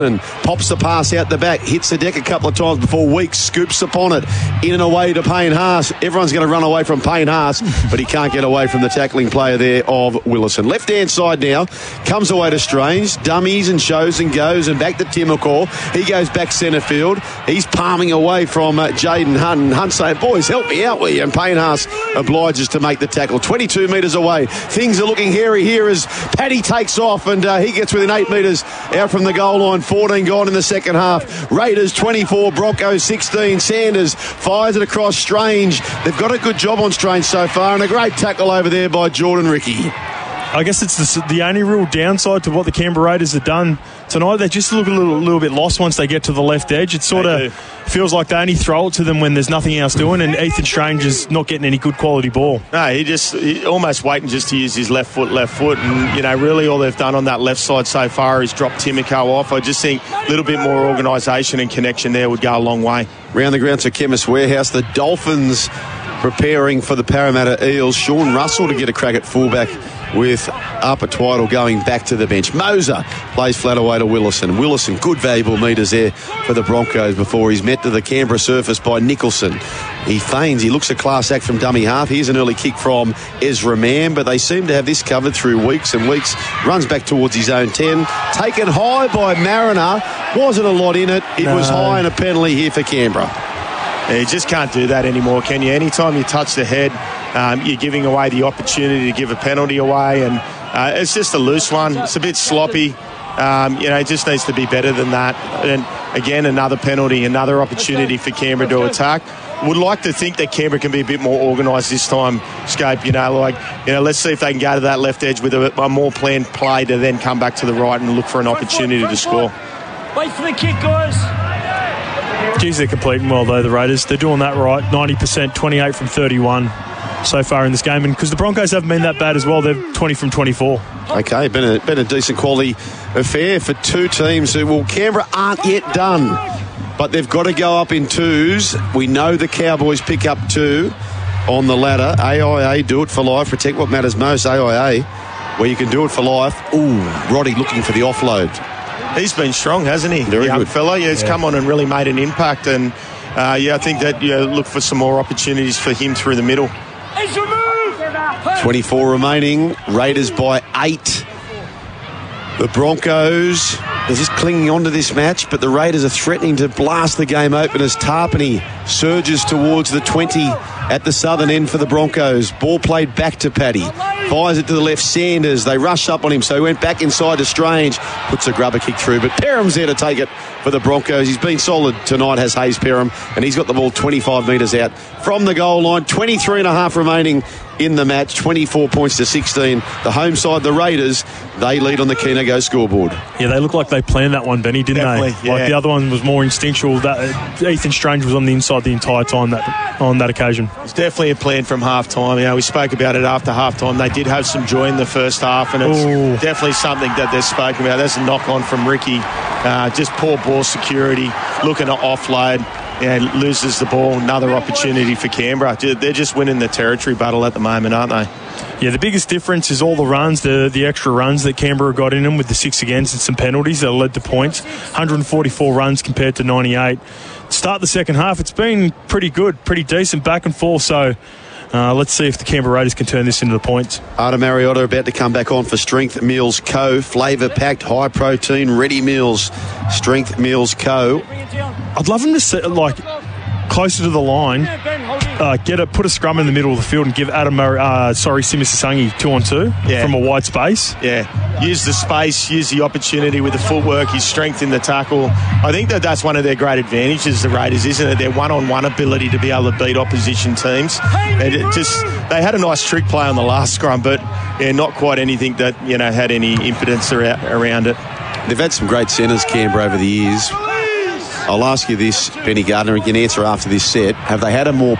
and pops the pass out the back, hits the deck a couple of times before Weeks scoops upon it, in and away to Payne Haas. Everyone's going to run away from Payne Haas, but he can't get away from the tackling player there of Willison. Left hand side now, comes away to Strange, dummies and shows and goes, and back to Timokor. He goes back centre field. He's palming away from Jaden Hunt, and Hunt saying, boys, help me out, will you? And Payne Haas obliges to make the tackle. 22 metres away. Things are looking hairy here as Paddy takes off, and he gets within 8 metres out from the goal line. 14 gone in the second half. Raiders 24, Broncos 16. Sanders fires it across Strange. They've got a good job on Strange so far, and a great tackle over there by Jordan Ricky. I guess it's the only real downside to what the Canberra Raiders have done tonight. They just look a little bit lost once they get to the left edge. It sort of feels like they only throw it to them when there's nothing else doing, and Ethan Strange is not getting any good quality ball. No, he almost waiting just to use his left foot, and really all they've done on that left side so far is drop Timoko off. I just think a little bit more organisation and connection there would go a long way. Round the grounds of Chemist Warehouse, the Dolphins preparing for the Parramatta Eels. Sean Russell to get a crack at fullback, with Upper Twiddle going back to the bench. Moser plays flat away to Willison. Willison, good valuable metres there for the Broncos before he's met to the Canberra surface by Nicholson. He feigns, he looks a class act from dummy half. Here's an early kick from Ezra Mann, but they seem to have this covered through Weeks, and Weeks runs back towards his own 10. Taken high by Mariner. Wasn't a lot in it. It was high, and a penalty here for Canberra. Yeah, you just can't do that anymore, can you? Anytime you touch the head, you're giving away the opportunity to give a penalty away, and it's just a loose one. It's a bit sloppy. It just needs to be better than that. And again, another penalty, another opportunity for Canberra to attack. Would like to think that Canberra can be a bit more organised this time, Scope. Let's see if they can go to that left edge with a more planned play to then come back to the right and look for an opportunity to score. Wait for the kick, guys. Geez, they're completing well, though, the Raiders. They're doing that right. 90%, 28 from 31 so far in this game. And because the Broncos haven't been that bad as well, they're 20 from 24. Okay, been a decent quality affair for two teams who, Canberra aren't yet done, but they've got to go up in twos. We know the Cowboys pick up two on the ladder. AIA, do it for life. Protect what matters most. AIA, where you can do it for life. Ooh, Roddy looking for the offload. He's been strong, hasn't he? Very young good fella. Yeah, he's come on and really made an impact. And I think that look for some more opportunities for him through the middle. 24 remaining. Raiders by 8. The Broncos, they're just clinging on to this match, but the Raiders are threatening to blast the game open as Tarpany surges towards the 20 at the southern end for the Broncos. Ball played back to Paddy. Fires it to the left. Sanders, they rush up on him, so he went back inside to Strange. Puts a grubber kick through, but Perham's there to take it for the Broncos. He's been solid tonight, has Hayes Perham, and he's got the ball 25 metres out from the goal line. 23 and a half remaining in the match. 24 points to 16. The home side, the Raiders, they lead on the Keno Go scoreboard. Yeah, they look like they planned that one, Benny, didn't Definitely, they? yeah. Like the other one was more instinctual. Ethan Strange was on the inside the entire time on that occasion. It's definitely a plan from half-time. We spoke about it after half-time. They did have some joy in the first half, and it's definitely something that they've spoken about. That's a knock-on from Ricky. Just poor ball security, looking to offload. Loses the ball. Another opportunity for Canberra. They're just winning the territory battle at the moment, aren't they? Yeah, the biggest difference is all the runs, the extra runs that Canberra got in them with the 6 against and some penalties that led to points. 144 runs compared to 98. Start the second half, it's been pretty good, pretty decent back and forth, so let's see if the Canberra Raiders can turn this into the points. Arta Mariota about to come back on for Strength Meals Co. Flavour-packed, high-protein, ready meals. Strength Meals Co. I'd love him to sit, closer to the line, put a scrum in the middle of the field and give Simisasagi 2-on-2 from a wide space. Yeah, use the space, use the opportunity with the footwork, his strength in the tackle. I think that's one of their great advantages, the Raiders, isn't it? Their one-on-one ability to be able to beat opposition teams. They had a nice trick play on the last scrum, but not quite anything that had any impotence around it. They've had some great centres, Canberra, over the years. I'll ask you this, Benny Gardner, you can answer after this set. Have they had a more